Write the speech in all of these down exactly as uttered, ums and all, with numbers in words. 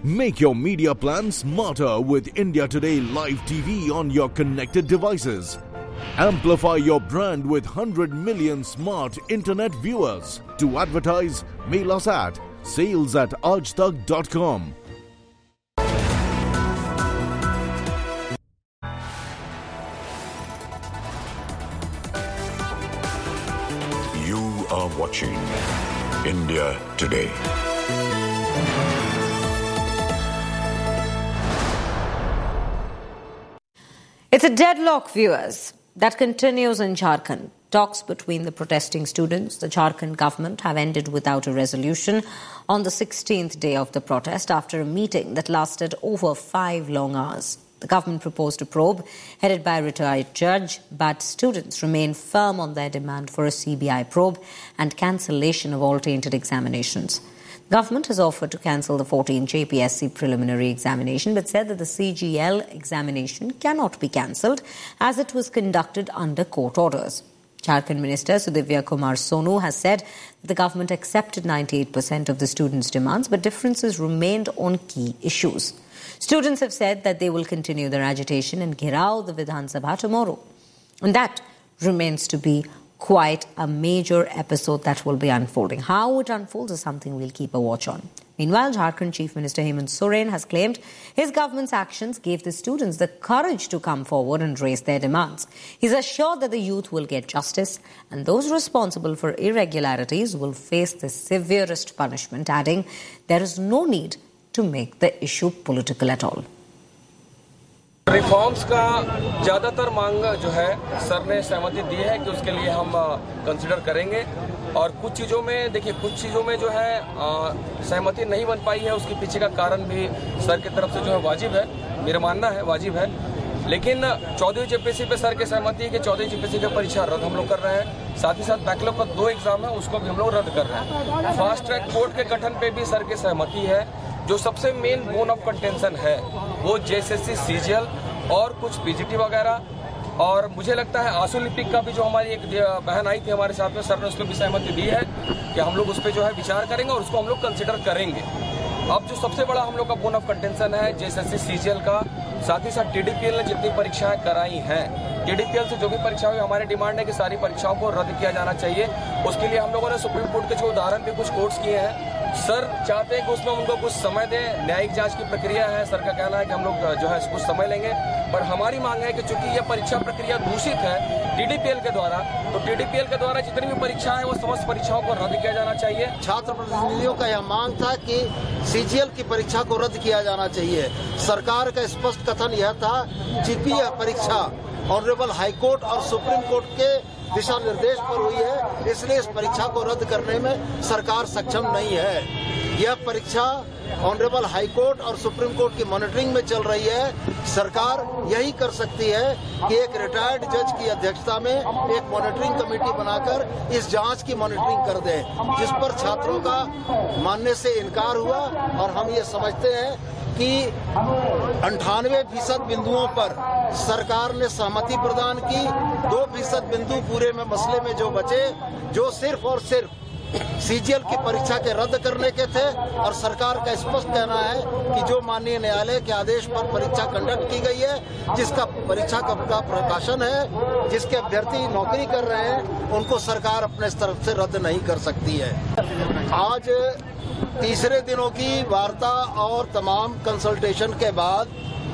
Make your media plan smarter with India Today Live T V on your connected devices. Amplify your brand with one hundred million smart internet viewers. To advertise, mail us at sales at aajtak dot com. You are watching India Today. It's a deadlock, viewers, that continues in Jharkhand. Talks between the protesting students, the Jharkhand government, have ended without a resolution on the sixteenth day of the protest after a meeting that lasted over five long hours. The government proposed a probe headed by a retired judge, but students remain firm on their demand for a C B I probe and cancellation of all tainted examinations. The government has offered to cancel the fourteen J P S C preliminary examination, but said that the C G L examination cannot be cancelled as it was conducted under court orders. Jharkhand Minister Sudivya Kumar Sonu has said that the government accepted ninety-eight percent of the students' demands, but differences remained on key issues. Students have said that they will continue their agitation and Ghirao the Vidhan Sabha tomorrow. And that remains to be quite a major episode that will be unfolding. How it unfolds is something we'll keep a watch on. Meanwhile, Jharkhand Chief Minister Hemant Soren has claimed his government's actions gave the students the courage to come forward and raise their demands. He's assured that the youth will get justice and those responsible for irregularities will face the severest punishment, adding there is no need to make the issue political at all. Reforms का ज़्यादातर मांग जो है sir ने सहमति दी है कि उसके लिए हम कंसिडर करेंगे और कुछ चीज़ों में देखिए कुछ चीज़ों में जो है सहमति नहीं बन पाई है, उसके पीछे का कारण भी सर की तरफ से जो है वाजिब है, मेरा मानना है वाजिब है। लेकिन चौदहवीं जेपीएससी पे सर की सहमति है कि चौदहवीं जेपीएससी की परीक्षा रद्द हम लोग कर रहे हैं। साथ ही साथ बैकलॉग का दो एग्जाम है उसको भी हम लोग रद्द कर रहे हैं। फास्ट ट्रैक कोर्ट के गठन पे भी सर की सहमति है। जो सबसे मेन बोन ऑफ कंटेंशन है वो जेएसएससी सीजीएल और कुछ पीजीटी वगैरह, और मुझे लगता है आंसू लिपिक का भी जो हमारी एक बहन आई थी हमारे साथ में, सर ने उसको भी सहमति दी है कि हम लोग उस पर जो है विचार करेंगे और उसको हम लोग कंसिडर करेंगे। अब जो सबसे बड़ा हम लोग का बोन ऑफ कंटेंशन है जेएसएससी सीजीएल का, साथ ही साथ टीडीपीएल ने जितनी परीक्षाएं कराई हैं, टीडीपीएल से जो भी परीक्षा हुई, हमारी डिमांड है कि सारी परीक्षाओं को रद्द किया जाना चाहिए। उसके लिए हम लोगों ने सुप्रीम कोर्ट के जो उदाहरण भी कुछ कोर्ट्स किए हैं, सर चाहते हैं कि उसमें उनको कुछ समय दें। न्यायिक जांच की प्रक्रिया है, सर का कहना है कि हम लोग जो है कुछ समय लेंगे, पर हमारी मांग है कि चूंकि ये परीक्षा प्रक्रिया दूषित है टीडीपीएल के द्वारा, तो टीडीपीएल के द्वारा जितनी भी परीक्षा है वो समस्त परीक्षाओं को रद्द किया जाना चाहिए। छात्र प्रतिनिधियों का यह मांग था कि सीजीएल की परीक्षा को रद्द किया जाना चाहिए। सरकार का स्पष्ट कथन यह था कि यह परीक्षा ऑनरेबल हाईकोर्ट और सुप्रीम कोर्ट के दिशा निर्देश पर हुई है, इसलिए इस परीक्षा को रद्द करने में सरकार सक्षम नहीं है। यह परीक्षा ऑनरेबल हाईकोर्ट और सुप्रीम कोर्ट की मॉनिटरिंग में चल रही है। सरकार यही कर सकती है कि एक रिटायर्ड जज की अध्यक्षता में एक मॉनिटरिंग कमेटी बनाकर इस जांच की मॉनिटरिंग कर दे, जिस पर छात्रों का मानने से इनकार हुआ। और हम ये समझते हैं कि अंठानवे फीसद बिंदुओं पर सरकार ने सहमति प्रदान की। दो फीसद बिंदु पूरे में मसले में जो बचे, जो सिर्फ और सिर्फ सीजीएल की परीक्षा के रद्द करने के थे, और सरकार का स्पष्ट कहना है कि जो माननीय न्यायालय के आदेश पर परीक्षा कंडक्ट की गई है, जिसका परीक्षा का प्रकाशन है, जिसके अभ्यर्थी नौकरी कर रहे हैं, उनको सरकार अपने तरफ से रद्द नहीं कर सकती है। आज तीसरे दिनों की वार्ता और तमाम कंसल्टेशन के बाद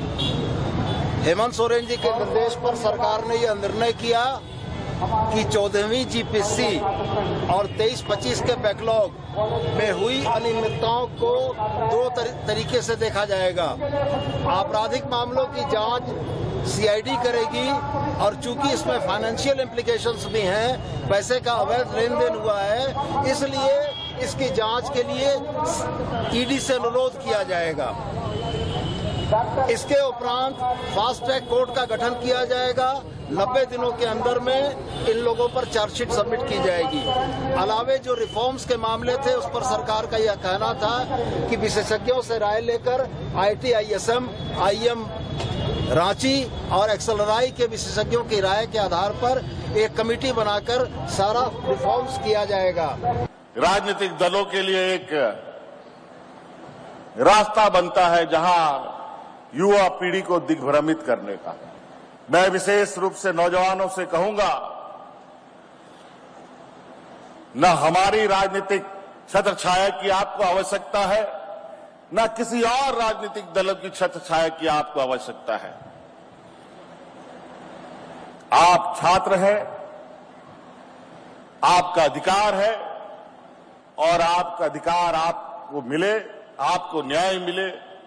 हेमंत सोरेन जी के निर्देश पर सरकार ने यह निर्णय किया कि चौदहवीं जीपीएससी और तेईस पच्चीस के बैकलॉग में हुई अनियमितताओं को दो तरीके से देखा जाएगा। आपराधिक मामलों की जांच सीआईडी करेगी, और चूंकि इसमें फाइनेंशियल इम्प्लीकेशंस भी हैं, पैसे का अवैध लेन देन हुआ है, इसलिए इसकी जांच के लिए ईडी से अनुरोध किया जाएगा। इसके उपरांत फास्ट ट्रैक कोर्ट का गठन किया जाएगा। नब्बे दिनों के अंदर में इन लोगों पर चार्जशीट सबमिट की जाएगी। अलावे जो रिफॉर्म्स के मामले थे उस पर सरकार का यह कहना था कि विशेषज्ञों से राय लेकर आईआईटी, आईएसएम, आईएम रांची और एक्सएलआरआई के विशेषज्ञों की राय के आधार पर एक कमेटी बनाकर सारा रिफॉर्म्स किया जाएगा। राजनीतिक दलों के लिए एक रास्ता बनता है जहां युवा पीढ़ी को दिग्भ्रमित करने का। मैं विशेष रूप से नौजवानों से कहूंगा, न हमारी राजनीतिक छत्र छाया की आपको आवश्यकता है, न किसी और राजनीतिक दल की छत्र छाया की आपको आवश्यकता है। आप छात्र हैं, आपका अधिकार है और आपका अधिकार आपको मिले, आपको न्याय मिले,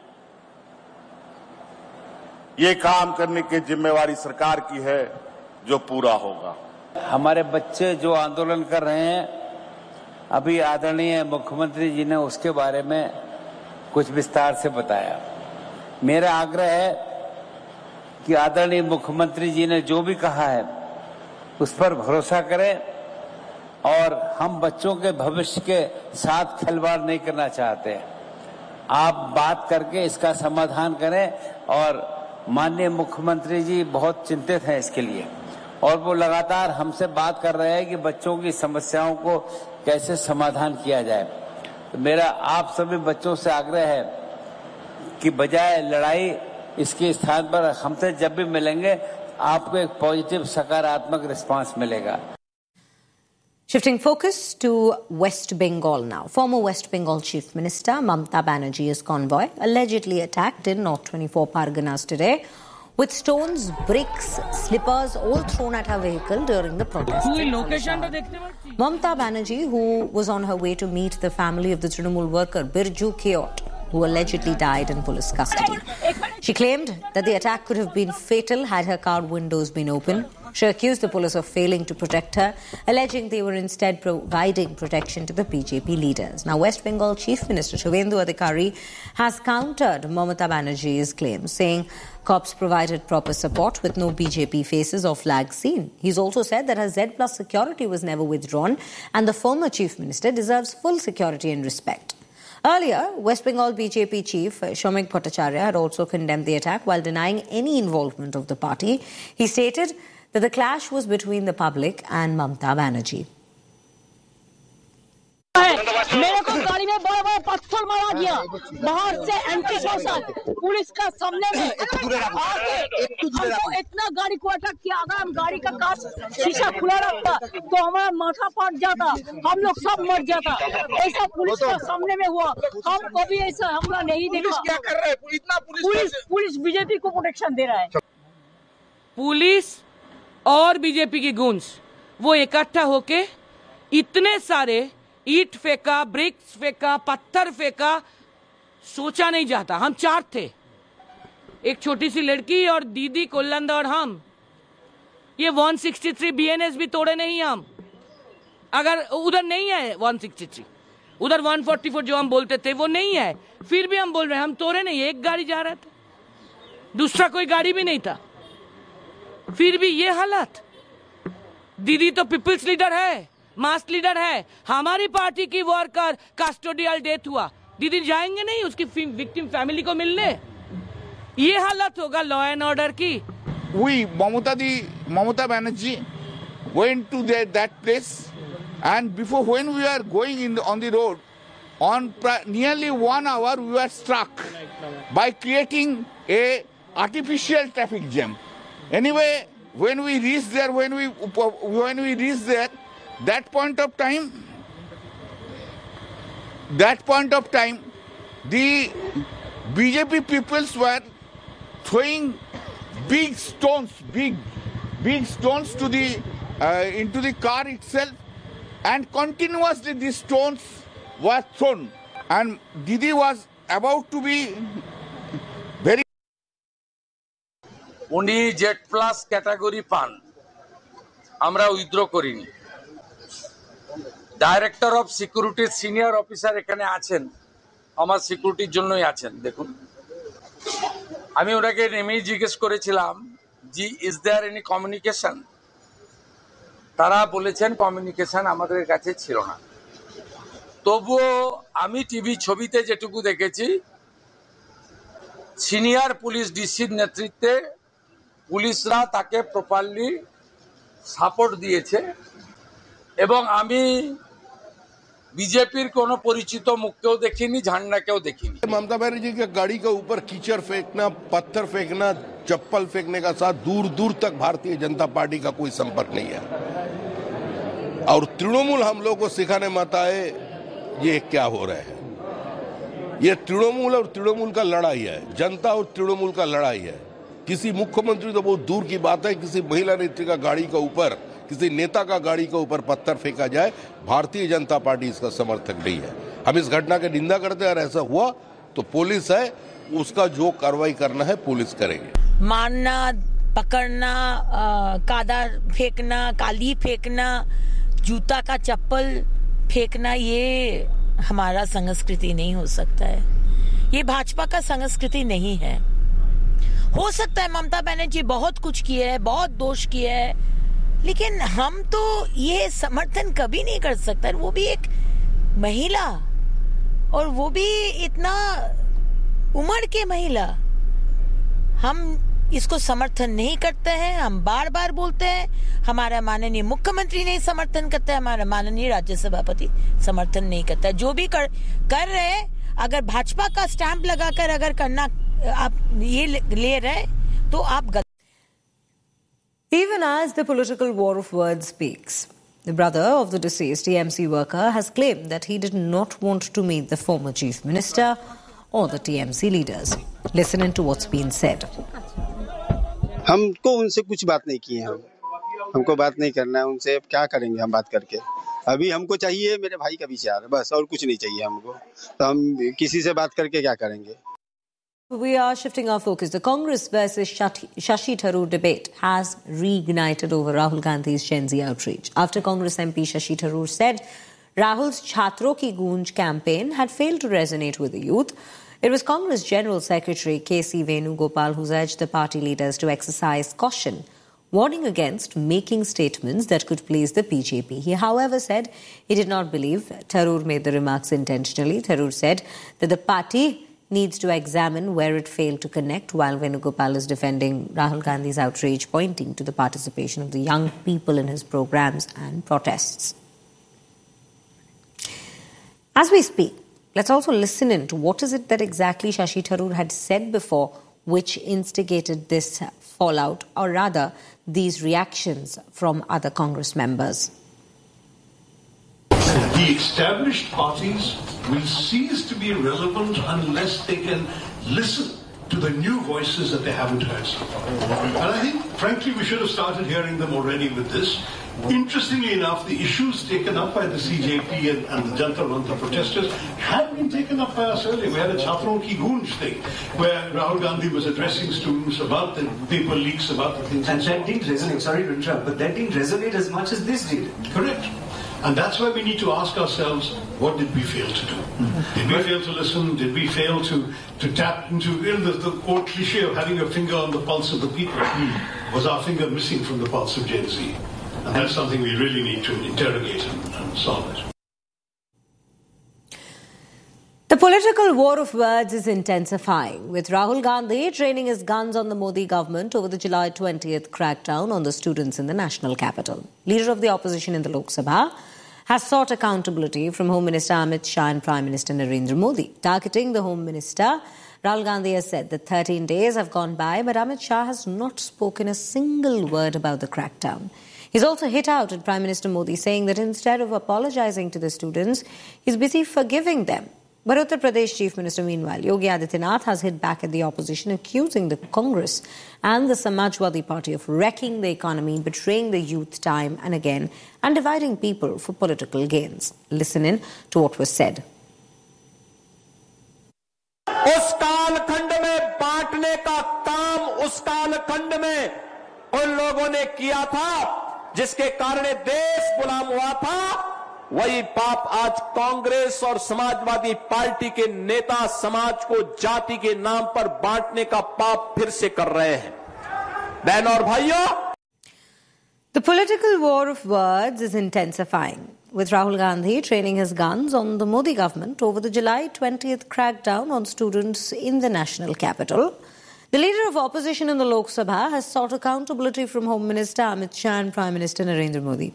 ये काम करने की जिम्मेवारी सरकार की है जो पूरा होगा। हमारे बच्चे जो आंदोलन कर रहे हैं, अभी आदरणीय मुख्यमंत्री जी ने उसके बारे में कुछ विस्तार से बताया। मेरा आग्रह है कि आदरणीय मुख्यमंत्री जी ने जो भी कहा है उस पर भरोसा करें और हम बच्चों के भविष्य के साथ खिलवाड़ नहीं करना चाहते। आप बात करके इसका समाधान करें और माननीय मुख्यमंत्री जी बहुत चिंतित हैं इसके लिए और वो लगातार हमसे बात कर रहे हैं कि बच्चों की समस्याओं को कैसे समाधान किया जाए। तो मेरा आप सभी बच्चों से आग्रह है कि बजाय लड़ाई, इसके स्थान पर हमसे जब भी मिलेंगे आपको एक पॉजिटिव सकारात्मक रिस्पांस मिलेगा। Shifting focus to West Bengal now. Former West Bengal Chief Minister Mamata Banerjee's convoy allegedly attacked in North twenty-four Parganas today with stones, bricks, slippers all thrown at her vehicle during the protest. Mamata Banerjee, who was on her way to meet the family of the Trinamool worker Birju Keot, who allegedly died in police custody. She claimed that the attack could have been fatal had her car windows been open. She accused the police of failing to protect her, alleging they were instead providing protection to the B J P leaders. Now, West Bengal Chief Minister Shubhendu Adhikari has countered Mamata Banerjee's claims, saying cops provided proper support with no B J P faces or flags seen. He's also said that her Z plus security was never withdrawn and the former Chief Minister deserves full security and respect. Earlier, West Bengal B J P chief Shomik Bhattacharya had also condemned the attack while denying any involvement of the party. He stated that the clash was between the public and Mamata Banerjee. मेरे को गाड़ी में बड़ा बड़ा पत्थर मारा गया, बाहर से एंटी सोशल पुलिस का सामने में हमको इतना गाड़ी को अटैक किया। अगर हम गाड़ी का कांच शीशा खुला रखता तो हमारा माथा फट जाता, हम लोग सब मर जाता। ऐसा पुलिस का सामने में हुआ, हम कभी ऐसा हमला नहीं देखा। क्या कर रहा है इतना पुलिस? पुलिस बीजेपी को प्रोटेक्शन दे रहा है। पुलिस और बीजेपी की गूंज वो इकट्ठा होके इतने सारे ईट फेंका, ब्रिक्स फेंका, पत्थर फेंका, सोचा नहीं जाता। हम चार थे, एक छोटी सी लड़की और दीदी कोल्लंदा और हम। ये एक सौ तिरसठ बीएनएस भी तोड़े नहीं हम। अगर उधर नहीं है एक सौ तिरसठ, उधर एक सौ चौवालीस जो हम बोलते थे वो नहीं है, फिर भी हम बोल रहे हैं हम तोड़े नहीं। एक गाड़ी जा रहा था, दूसरा कोई गाड़ी भी नहीं था, फिर भी ये हालत। दीदी तो पीपल्स लीडर है, मास लीडर है, हमारी पार्टी की वर्कर कस्टोडियल डेथ हुआ, दीदी जाएंगे नहीं उसकी विक्टिम फैमिली को मिलने? ये हालत होगा लॉ एंड ऑर्डर की। We, Mamata di, Mamata Banerjee went to the, that place, and before when we were going in the, on the road, on nearly one hour we were struck by creating a artificial traffic jam. Anyway, when we reached there, when we when we reached there, that point of time, that point of time, the B J P peoples were throwing big stones, big, big stones to the uh, into the car itself, and continuously these stones were thrown, and Didi was about to be very. উনি Z plus category পান, আমরা withdraw করিনি। Director of সিকিউরিটির senior officer এখানে আছেন, আমার সিকিউরিটির জন্যই আছেন। দেখুন, আমি ওনাকে নেমেই জিজ্ঞেস করেছিলাম জি ইজ দেয়ার এনি কমিউনিকেশন। তারা বলেছেন কমিউনিকেশন আমাদের কাছে ছিল না। তবুও আমি টিভি ছবিতে যেটুকু দেখেছি, সিনিয়র পুলিশ ডিসির নেতৃত্বে পুলিশরা তাকে প্রপারলি সাপোর্ট দিয়েছে, এবং আমি বিজেপির কোনো পরিচিত মুখকেও দেখিনি, ঝান্ডাকেও দেখিনি। ममता बनर्जी की गाड़ी के ऊपर कीचड़ फेंकना, पत्थर फेंकना, चप्पल फेंकने का साथ दूर दूर तक भारतीय जनता पार्टी का कोई संपर्क नहीं है। और तृणमूल हम लोग को सिखाने मत आए ये क्या हो रहा है। ये तृणमूल और तृणमूल का लड़ाई है, जनता और तृणमूल का लड़ाई है। किसी मुख्यमंत्री तो बहुत दूर की बात है, किसी महिला नेत्री का गाड़ी के ऊपर, किसी नेता का गाड़ी के ऊपर पत्थर फेंका जाए, भारतीय जनता पार्टी इसका समर्थक नहीं है। हम इस घटना की निंदा करते हैं और ऐसा हुआ तो पुलिस है, उसका जो कार्रवाई करना है पुलिस करेगी। मारना, पकड़ना, कादा फेंकना, काली फेंकना, जूता का चप्पल फेंकना, ये हमारा संस्कृति नहीं हो सकता है। ये भाजपा का संस्कृति नहीं है। हो सकता है ममता बनर्जी बहुत कुछ किया है, बहुत दोष किया है, लेकिन हम तो ये समर्थन कभी नहीं कर सकते। वो भी एक महिला, और वो भी इतना उम्र के महिला। हम इसको समर्थन नहीं करते हैं। हम बार बार बोलते हैं, हमारा माननीय मुख्यमंत्री नहीं समर्थन करते, हमारा माननीय राज्य सभापति समर्थन नहीं करता। जो भी कर, कर रहे हैं, अगर भाजपा का स्टैंप लगाकर अगर करना आप ये ले रहे तो आप गलत। Even as the political war of words speaks, the brother of the deceased T M C worker has claimed that he did not want to meet the former chief minister or the T M C leaders. Listen into what's been said. हमको उनसे कुछ बात नहीं की है, हम हमको बात नहीं करना है उनसे। अब क्या करेंगे हम बात करके? अभी हमको चाहिए मेरे भाई का विचार, बस, और कुछ नहीं चाहिए हमको। तो हम किसी से बात करके क्या करेंगे? We are shifting our focus. The Congress versus Shashi Tharoor debate has reignited over Rahul Gandhi's Gen Z outreach. After Congress M P Shashi Tharoor said Rahul's Chhatron Ki Goonj campaign had failed to resonate with the youth, it was Congress General Secretary K C Venugopal who urged the party leaders to exercise caution, warning against making statements that could please the B J P. He, however, said he did not believe Tharoor made the remarks intentionally. Tharoor said that the party needs to examine where it failed to connect, while Venugopal is defending Rahul Gandhi's outrage, pointing to the participation of the young people in his programs and protests. As we speak, let's also listen in to what is it that exactly Shashi Tharoor had said before which instigated this fallout, or rather these reactions from other Congress members. The established parties will cease to be relevant unless they can listen to the new voices that they haven't heard so far. And I think, frankly, we should have started hearing them already with this. Interestingly enough, the issues taken up by the C J P and, and the Jantar Mantar protesters had been taken up by us earlier. We had a Chhatron Ki Goonj thing, where Rahul Gandhi was addressing students about the paper leaks, about the things. And, and that didn't resonate, sorry to interrupt, but that didn't resonate as much as this did. Correct. And that's why we need to ask ourselves, what did we fail to do? Mm-hmm. Did we fail to listen? Did we fail to, to tap into, you know, the, the old cliche of having your finger on the pulse of the people? Mm-hmm. Was our finger missing from the pulse of Gen Z? And that's something we really need to interrogate and, and solve it. The political war of words is intensifying, with Rahul Gandhi training his guns on the Modi government over the July twentieth crackdown on the students in the national capital. Leader of the opposition in the Lok Sabha has sought accountability from Home Minister Amit Shah and Prime Minister Narendra Modi. Targeting the Home Minister, Rahul Gandhi has said that thirteen days have gone by, but Amit Shah has not spoken a single word about the crackdown. He's also hit out at Prime Minister Modi, saying that instead of apologizing to the students, he's busy forgiving them. But Uttar Pradesh Chief Minister, meanwhile, Yogi Adityanath, has hit back at the opposition, accusing the Congress and the Samajwadi Party of wrecking the economy, betraying the youth time and again, and dividing people for political gains. Listen in to what was said. उस कालखंड में बांटने का काम उस कालखंड में उन लोगों ने किया था जिसके कारण देश गुलाम हुआ था। वही पाप आज कांग्रेस और समाजवादी पार्टी के नेता समाज को जाति के नाम पर बांटने का पाप फिर से कर रहे हैं। बहनों और भाइयों, The political war of words is intensifying, with Rahul Gandhi training his guns on the Modi government over the July twentieth crackdown on students in the national capital. The leader of opposition in the Lok Sabha has sought accountability from Home Minister Amit Shah and Prime Minister Narendra Modi.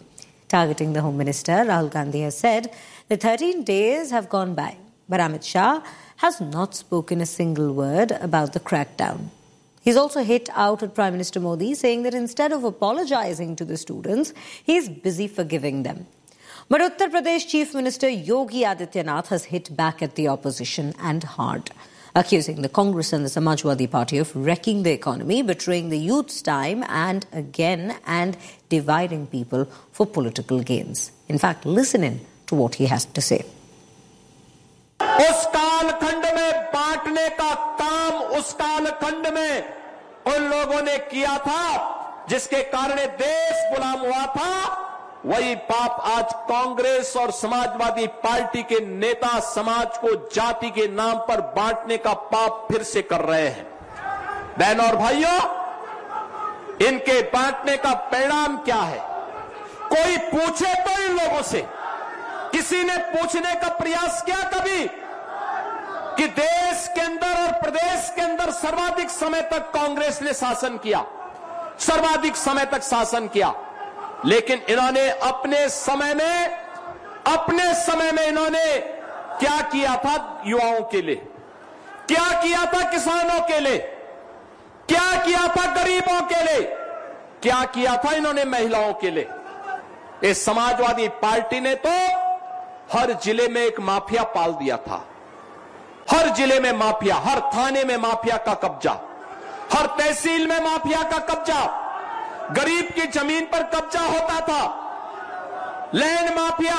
Targeting the Home Minister, Rahul Gandhi has said that thirteen days have gone by, but Amit Shah has not spoken a single word about the crackdown. He's also hit out at Prime Minister Modi, saying that instead of apologizing to the students, he's busy forgiving them. But Uttar Pradesh Chief Minister Yogi Adityanath has hit back at the opposition and hard, accusing the Congress and the Samajwadi Party of wrecking the economy, betraying the youth's time and again, and dividing people for political gains. In fact, listen in to what he has to say. उस कालखंड में बांटने का काम उस कालखंड में उन लोगों ने किया था जिसके कारण देश गुलाम हुआ था। वही पाप आज कांग्रेस और समाजवादी पार्टी के नेता समाज को जाति के नाम पर बांटने का पाप फिर से कर रहे हैं। बहनों और भाइयों, इनके बांटने का परिणाम क्या है? कोई पूछे तो इन लोगों से, किसी ने पूछने का प्रयास किया कभी कि देश के अंदर और प्रदेश के अंदर सर्वाधिक समय तक कांग्रेस ने शासन किया, सर्वाधिक समय तक शासन किया, लेकिन इन्होंने अपने समय में अपने समय में इन्होंने क्या किया था? युवाओं के लिए क्या किया था? किसानों के लिए क्या किया था? गरीबों के लिए क्या किया था? इन्होंने महिलाओं के लिए। इस समाजवादी पार्टी ने तो हर जिले में एक माफिया पाल दिया था, हर जिले में माफिया, हर थाने में माफिया का कब्जा, हर तहसील में माफिया का कब्जा, गरीब की जमीन पर कब्जा होता था, लैंड माफिया,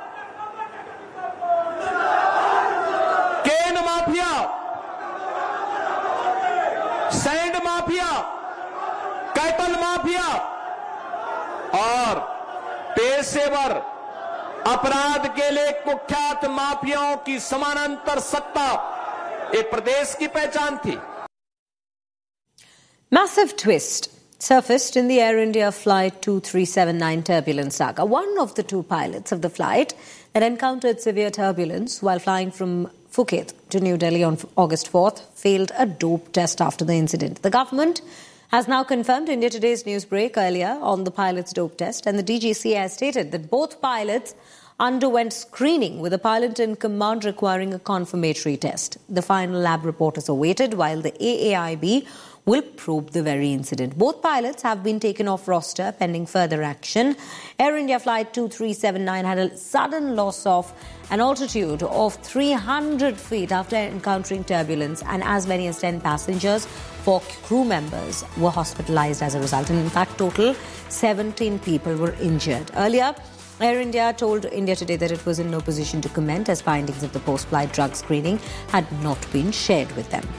केन mafia, sand mafia, cattle mafia और पेशेवर अपराध के लिए कुख्यात माफियाओं की समानांतर सत्ता एक प्रदेश की पहचान थी। Massive twist surfaced in the Air India Flight two three seven nine turbulence saga. One of the two pilots of the flight that encountered severe turbulence while flying from Phuket to New Delhi on August fourth failed a dope test after the incident. The government has now confirmed India Today's newsbreak earlier on the pilot's dope test, and the D G C A has stated that both pilots underwent screening with a pilot in command requiring a confirmatory test. The final lab report is awaited while the A A I B will probe the very incident. Both pilots have been taken off roster pending further action. Air India Flight two three seven nine had a sudden loss of an altitude of three hundred feet after encountering turbulence, and as many as ten passengers, four crew members were hospitalized as a result. And in fact, total seventeen people were injured. Earlier, Air India told India Today that it was in no position to comment as findings of the post-flight drug screening had not been shared with them.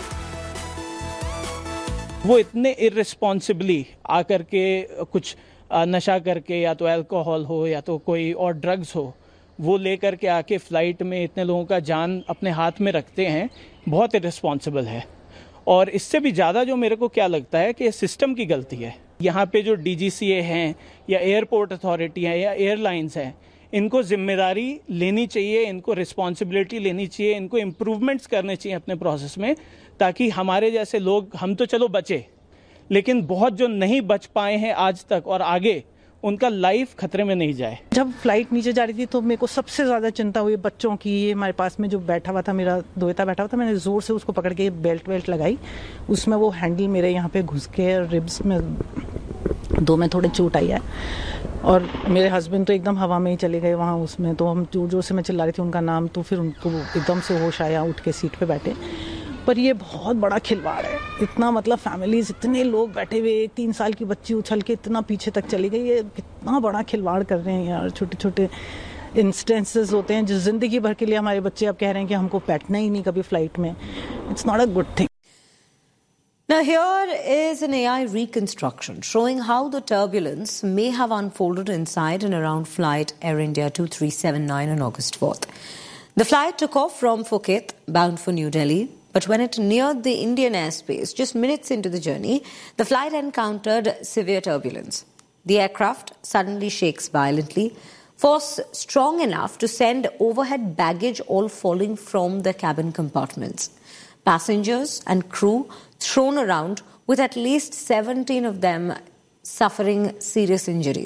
वो इतने irresponsibly आकर के कुछ नशा करके, या तो alcohol हो या तो कोई और ड्रग्स हो, वो लेकर के आके फ्लाइट में इतने लोगों का जान अपने हाथ में रखते हैं, बहुत इररिस्पॉन्सिबल है। और इससे भी ज़्यादा जो मेरे को क्या लगता है कि सिस्टम की गलती है। यहाँ पे जो डी जी सी ए हैं या एयरपोर्ट अथॉरिटी हैं या एयरलाइंस हैं, इनको जिम्मेदारी लेनी चाहिए, इनको रिस्पॉन्सिबिलिटी लेनी चाहिए, इनको इम्प्रूवमेंट्स करने चाहिए अपने प्रोसेस में, ताकि हमारे जैसे लोग, हम तो चलो बचे, लेकिन बहुत जो नहीं बच पाए हैं आज तक और आगे, उनका लाइफ खतरे में नहीं जाए। जब फ्लाइट नीचे जा रही थी तो मेरे को सबसे ज़्यादा चिंता हुई बच्चों की। ये हमारे पास में जो बैठा हुआ था, मेरा दोहता बैठा हुआ था, मैंने ज़ोर से उसको पकड़ के बेल्ट वेल्ट लगाई, उसमें वो हैंडल मेरे यहाँ पे घुस के रिब्स में दो में थोड़े चोट आई है। और मेरे हस्बैंड तो एकदम हवा में ही चले गए वहाँ उसमें, तो हम जोर जोर से मैं चिल्ला रही थी उनका नाम, तो फिर उनको एकदम से होश आया, उठ के सीट पे बैठे। पर ये बहुत बड़ा खिलवाड़ है, इतना मतलब फैमिलीज, इतने लोग बैठे हुए, एक तीन साल की बच्ची उछल के इतना पीछे तक चली गई, ये कितना बड़ा खिलवाड़ कर रहे हैं यार। छोटे छोटे इंस्टेंसेस होते हैं जो जिंदगी भर के लिए हमारे बच्चे अब कह रहे हैं कि हमको बैठना ही नहीं कभी फ्लाइट में। It's not a good thing. Now here is an A I reconstruction showing how the turbulence may have unfolded inside and around flight Air India two three seven nine on August fourth. The flight took off from Phuket bound for New Delhi, but when it neared the Indian airspace, just minutes into the journey, the flight encountered severe turbulence. The aircraft suddenly shakes violently, force strong enough to send overhead baggage all falling from the cabin compartments. Passengers and crew thrown around, with at least seventeen of them suffering serious injuries.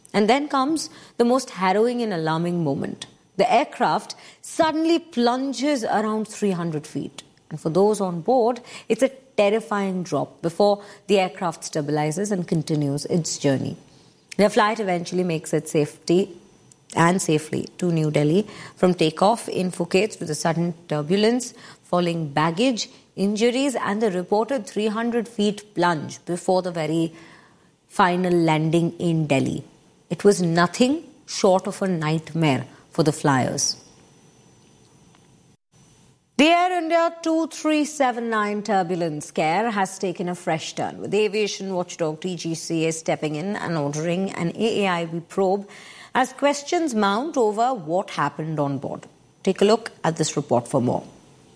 And then comes the most harrowing and alarming moment. The aircraft suddenly plunges around three hundred feet. And for those on board, it's a terrifying drop before the aircraft stabilizes and continues its journey. The flight eventually makes it safety and safely to New Delhi. From takeoff in Phuket to the sudden turbulence, falling baggage, injuries and the reported three hundred feet plunge before the very final landing in Delhi. It was nothing short of a nightmare for the flyers. The Air India two three seven nine turbulence scare has taken a fresh turn, with aviation watchdog D G C A stepping in and ordering an A A I B probe as questions mount over what happened on board. Take a look at this report for more.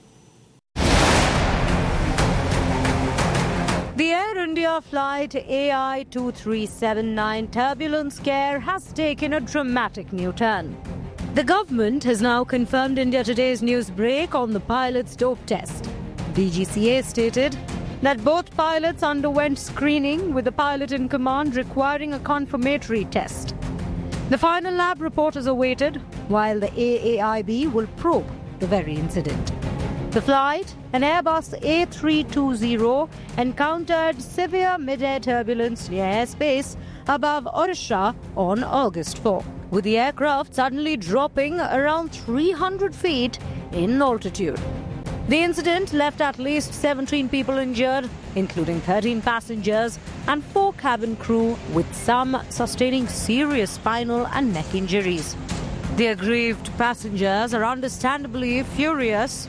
The Air India flight A I two three seven nine turbulence scare has taken a dramatic new turn. The government has now confirmed India Today's news break on the pilot's dope test. D G C A stated that both pilots underwent screening, with the pilot in command requiring a confirmatory test. The final lab report is awaited, while the A A I B will probe the very incident. The flight, an Airbus A three twenty, encountered severe mid-air turbulence near airspace above Odisha on August fourth, with the aircraft suddenly dropping around three hundred feet in altitude. The incident left at least seventeen people injured, including thirteen passengers and four cabin crew, with some sustaining serious spinal and neck injuries. The aggrieved passengers are understandably furious.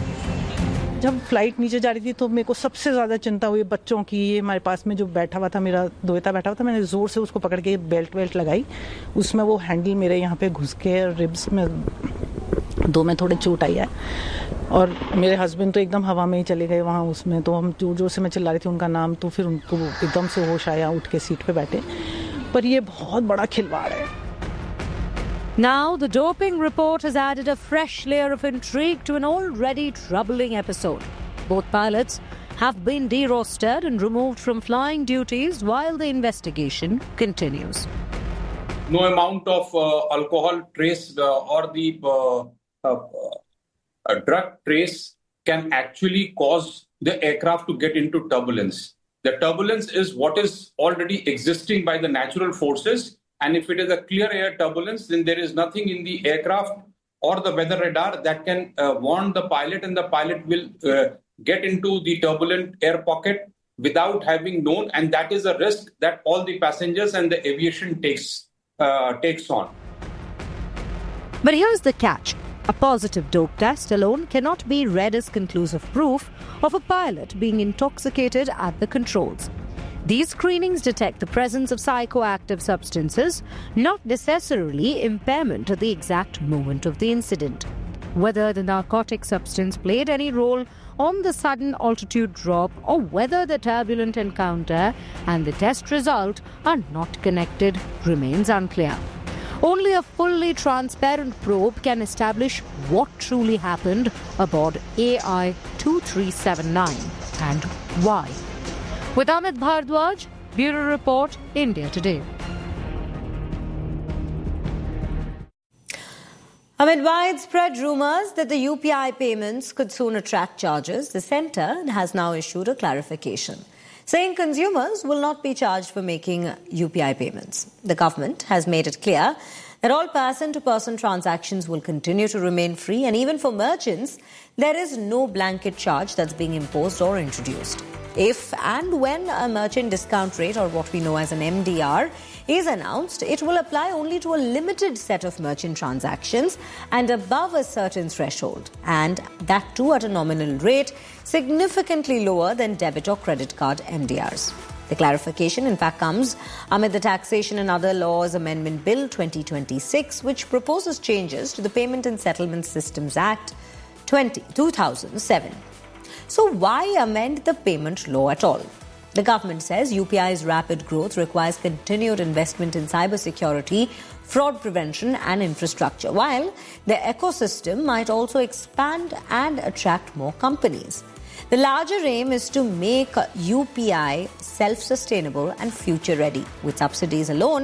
जब flight नीचे जा रही थी तो मेरे को सबसे ज़्यादा चिंता हुई बच्चों की। ये हमारे पास में जो बैठा हुआ था, मेरा दोता बैठा हुआ था, मैंने ज़ोर से उसको पकड़ के बेल्ट वेल्ट लगाई। उसमें वो हैंडल मेरे यहाँ पे घुस के रिब्स में दो में थोड़े चोट आई है, और मेरे हस्बैंड तो एकदम हवा में ही चले गए वहाँ उसमें। तो हम जोर जोर से मैं चिल्ला रही थी उनका नाम, तो फिर उनको एकदम से होश आया, उठ के सीट पे बैठे। पर ये बहुत बड़ा खिलवाड़ है। Now, the doping report has added a fresh layer of intrigue to an already troubling episode. Both pilots have been derostered and removed from flying duties while the investigation continues. No amount of uh, alcohol trace uh, or the uh, uh, uh, drug trace can actually cause the aircraft to get into turbulence. The turbulence is what is already existing by the natural forces. And if it is a clear air turbulence, then there is nothing in the aircraft or the weather radar that can uh, warn the pilot, and the pilot will uh, get into the turbulent air pocket without having known. And that is a risk that all the passengers and the aviation takes, uh, takes on. But here's the catch. A positive dope test alone cannot be read as conclusive proof of a pilot being intoxicated at the controls. These screenings detect the presence of psychoactive substances, not necessarily impairment at the exact moment of the incident. Whether the narcotic substance played any role on the sudden altitude drop, or whether the turbulent encounter and the test result are not connected, remains unclear. Only a fully transparent probe can establish what truly happened aboard A I two three seven nine and why. With Amit Bhardwaj, Bureau Report, India Today. Amid widespread rumours that the U P I payments could soon attract charges, the centre has now issued a clarification, saying consumers will not be charged for making U P I payments. The government has made it clear that all person-to-person transactions will continue to remain free, and even for merchants, there is no blanket charge that's being imposed or introduced. If and when a merchant discount rate, or what we know as an M D R, is announced, it will apply only to a limited set of merchant transactions and above a certain threshold, and that too at a nominal rate significantly lower than debit or credit card M D Rs. The clarification, in fact, comes amid the Taxation and Other Laws Amendment Bill twenty twenty-six, which proposes changes to the Payment and Settlement Systems Act two thousand seven. So why amend the payment law at all? The government says U P I's rapid growth requires continued investment in cybersecurity, fraud prevention and infrastructure, while the ecosystem might also expand and attract more companies. The larger aim is to make U P I self-sustainable and future-ready. With subsidies alone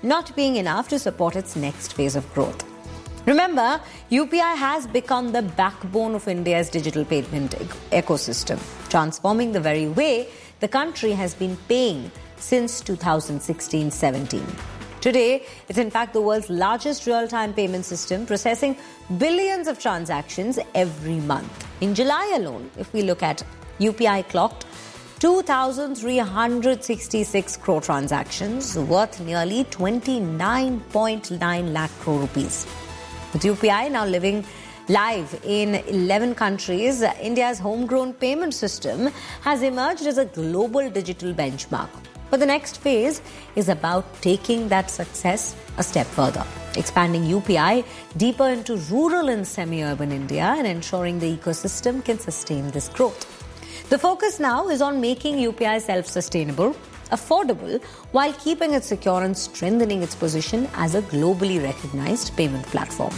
not being enough to support its next phase of growth. Remember, U P I has become the backbone of India's digital payment e- ecosystem, transforming the very way the country has been paying since two thousand sixteen seventeen. Today, it's in fact the world's largest real-time payment system, processing billions of transactions every month. In July alone, if we look at U P I clocked two thousand three hundred sixty-six crore transactions worth nearly twenty-nine point nine lakh crore rupees. With U P I now living live in eleven countries, India's homegrown payment system has emerged as a global digital benchmark. But the next phase is about taking that success a step further, expanding U P I deeper into rural and semi-urban India and ensuring the ecosystem can sustain this growth. The focus now is on making U P I self-sustainable, affordable, while keeping it secure and strengthening its position as a globally recognized payment platform.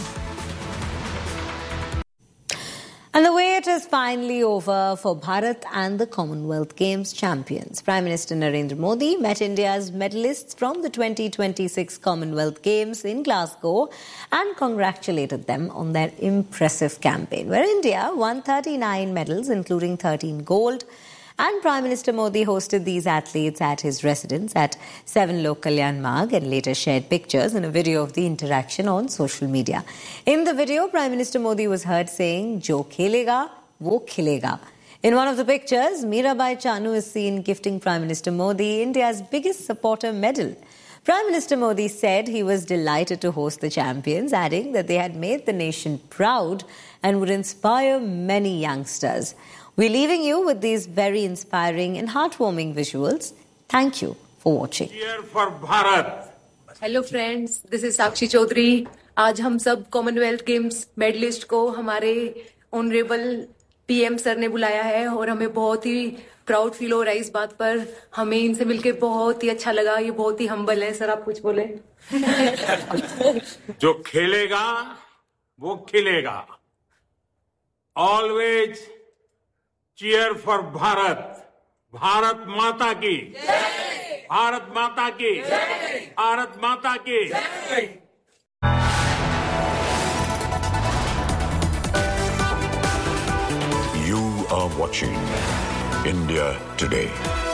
And the wait is finally over for Bharat and the Commonwealth Games champions. Prime Minister Narendra Modi met India's medalists from the twenty twenty-six Commonwealth Games in Glasgow and congratulated them on their impressive campaign, where India won thirty-nine medals, including thirteen gold. And Prime Minister Modi hosted these athletes at his residence at seven Lok Kalyan Marg and later shared pictures and a video of the interaction on social media. In the video, Prime Minister Modi was heard saying, "Jo khelega, wo khilega." In one of the pictures, Mirabai Chanu is seen gifting Prime Minister Modi India's biggest supporter medal. Prime Minister Modi said he was delighted to host the champions, adding that they had made the nation proud and would inspire many youngsters. We're leaving you with these very inspiring and heartwarming visuals. Thank you for watching. Cheer for Bharat. Hello friends, this is Sakshi Chaudhary. आज हम सब Commonwealth games medallist को हमारे honourable PM sir ने बुलाया है और हमें बहुत ही प्राउड फील हो रहा है इस बात पर. हमें इनसे मिलके बहुत ही अच्छा लगा. ये बहुत ही हम्बल है. सर आप कुछ बोले. जो खेलेगा वो खिलेगा. Always cheer for Bharat. Bharat माता की जय. भारत माता की जय. भारत माता की जय. You are watching India Today.